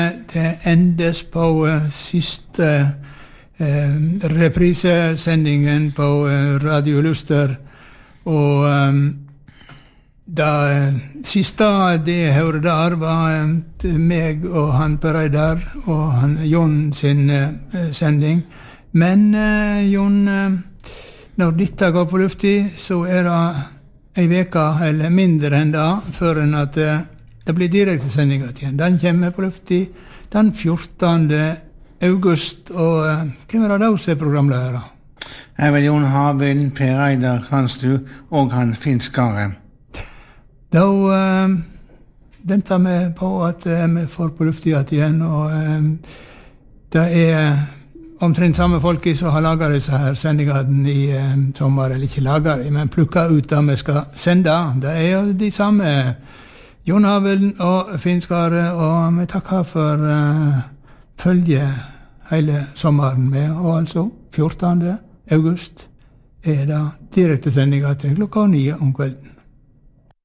Det endes på siste reprisesendingen på Radio Luster, og det siste det hørte der var meg og han Per Reidar og han Jon sin sending. Men Jon, når dette går på lufti, så det en veka eller mindre enn det, før enn at det blir direkte sending igjen. Den kommer på lufti den 14. august, og hvem det da som programleder? Jeg vil Jon Havind, Per Reidar Kranstu og han Finn Skare. Da venter vi på at vi får på lufti igjen, og det omtrent samme folk som har laget disse her sendingene i sommer, eller ikke laget, men plukket ut det vi skal sende. Det jo de samme Jon Havind og Finn Skare, og vi takker for følge hele sommeren med, og altså 14. august det direkte sendinger til klokka 9 om kvelden.